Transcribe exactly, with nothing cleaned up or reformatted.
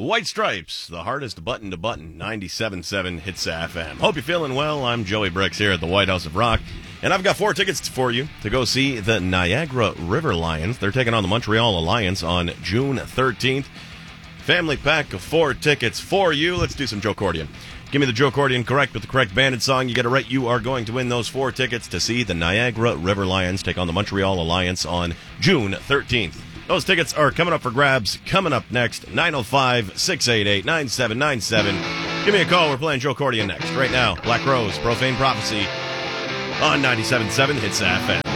White Stripes, the hardest button to button, ninety-seven point seven Hits F M. Hope you're feeling well. I'm Joey Bricks here at the White House of Rock, and I've got four tickets for you to go see the Niagara River Lions. They're taking on the Montreal Alliance on June thirteenth. Family pack of four tickets for you. Let's do some Joe Cordian. Give me the Joe Cordian correct with the correct banded song. You get it right, you are going to win those four tickets to see the Niagara River Lions take on the Montreal Alliance on June thirteenth. Those tickets are coming up for grabs. Coming up next, nine oh five, six eight eight, nine seven nine seven. Give me a call. We're playing Joe Cordian next. Right now, Black Rose, Profane Prophecy on ninety-seven point seven Hits F M.